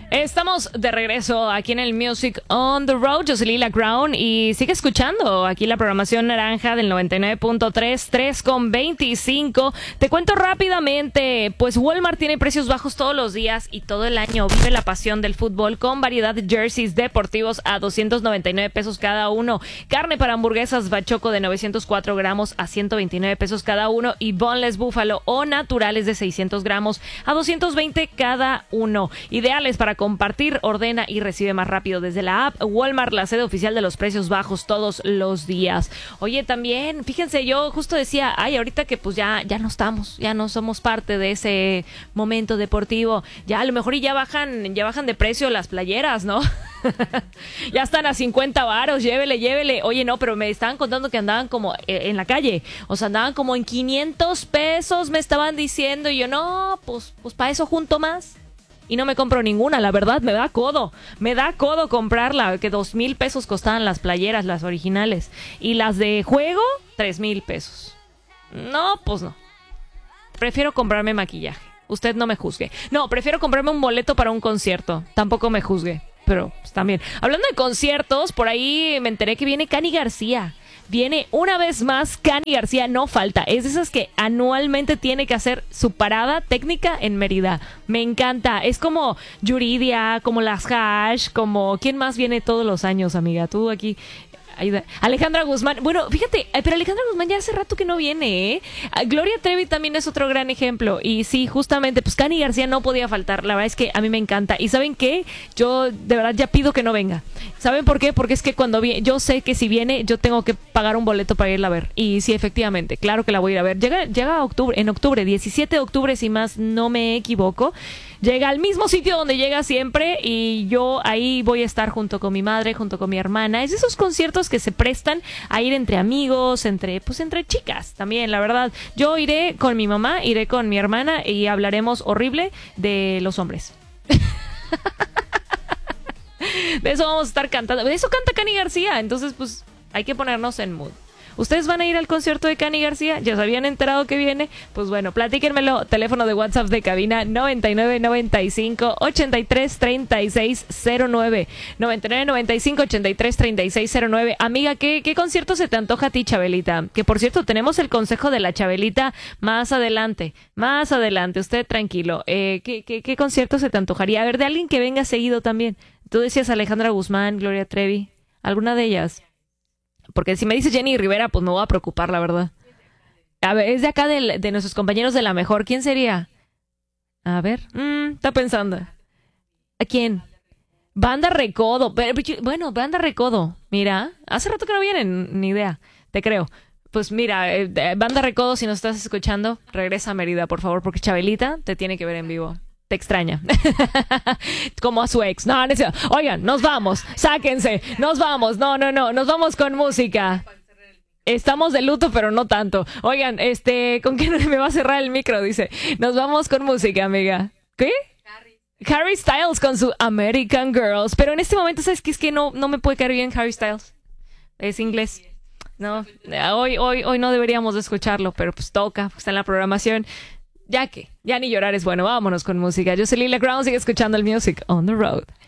Estamos de regreso aquí en el Music on the Road. Yo soy Lila Crown y sigue escuchando aquí la programación naranja del 99.3, 3,25. Te cuento rápidamente, pues Walmart tiene precios bajos todos los días y todo el año. Vive la pasión del fútbol con variedad de jerseys deportivos a 299 pesos cada uno. Carne para hamburguesas Bachoco de 904 gramos a 129 pesos cada uno y boneless búfalo o naturales de 600 gramos a 220 cada uno. Ideales para compartir, ordena y recibe más rápido desde la app. Walmart, la sede oficial de los precios bajos todos los días. Oye, también, fíjense, yo justo decía, ahorita que pues ya no somos parte de ese momento deportivo, ya a lo mejor ya bajan de precio las playeras, ¿no? Ya están a 50 varos, llévele. Oye, no, pero me estaban contando que andaban como en la calle, o sea, andaban como en 500 pesos, me estaban diciendo, y yo, no, pues para eso junto más. Y no me compro ninguna, la verdad, me da codo comprarla, que 2,000 pesos costaban las playeras, las originales. Y las de juego, 3,000 pesos. No, pues no. Prefiero comprarme maquillaje. Usted no me juzgue. No, prefiero comprarme un boleto para un concierto. Tampoco me juzgue. Pero pues, también. Hablando de conciertos, por ahí me enteré que viene Cani García. Viene una vez más Cani García, no falta. Es de esas que anualmente tiene que hacer su parada técnica en Mérida. Me encanta. Es como Yuridia, como las Hash, como... ¿Quién más viene todos los años, amiga? Tú aquí... Alejandra Guzmán. Bueno, fíjate, pero Alejandra Guzmán ya hace rato que no viene, ¿eh? Gloria Trevi también es otro gran ejemplo. Y sí, justamente, pues Cani García no podía faltar. La verdad es que a mí me encanta. ¿Y saben qué? Yo de verdad ya pido que no venga. ¿Saben por qué? Porque es que cuando viene, yo sé que si viene, yo tengo que pagar un boleto para irla a ver. Y sí, efectivamente, claro que la voy a ir a ver. Llega en octubre, 17 de octubre, si más no me equivoco. Llega al mismo sitio donde llega siempre y yo ahí voy a estar junto con mi madre, junto con mi hermana. Es de esos conciertos que se prestan a ir entre amigos, entre chicas también, la verdad. Yo iré con mi mamá, iré con mi hermana y hablaremos horrible de los hombres. De eso vamos a estar cantando. De eso canta Cani García, entonces pues hay que ponernos en mood. ¿Ustedes van a ir al concierto de Cani García? ¿Ya se habían enterado que viene? Pues bueno, platíquenmelo. Teléfono de WhatsApp de cabina 9995-833609. 9995-833609. Amiga, ¿qué concierto se te antoja a ti, Chabelita? Que por cierto, tenemos el consejo de la Chabelita más adelante. Más adelante, usted tranquilo. ¿Qué concierto se te antojaría? A ver, de alguien que venga seguido también. Tú decías Alejandra Guzmán, Gloria Trevi. ¿Alguna de ellas? Porque si me dice Jenny Rivera, pues me voy a preocupar, la verdad. A ver, es de acá de nuestros compañeros de La Mejor. ¿Quién sería? A ver, está pensando. ¿A quién? Banda Recodo. Bueno, Banda Recodo. Mira, hace rato que no vienen, ni idea. Te creo. Pues mira, Banda Recodo, si nos estás escuchando, regresa a Mérida, por favor, porque Chabelita te tiene que ver en vivo. Te extraña. Como a su ex. No, oigan, nos vamos. Sáquense. Nos vamos. No. Nos vamos con música. Estamos de luto, pero no tanto. Oigan, ¿con qué me va a cerrar el micro? Dice. Nos vamos con música, amiga. ¿Qué? Harry Styles con su American Girls. Pero en este momento, ¿sabes qué? Es que no me puede caer bien Harry Styles. Es inglés. No, hoy no deberíamos de escucharlo, pero pues toca. Está en la programación. Ya ni llorar es bueno. Vámonos con música. Yo soy Lila Crown, sigue escuchando el Music on the Road.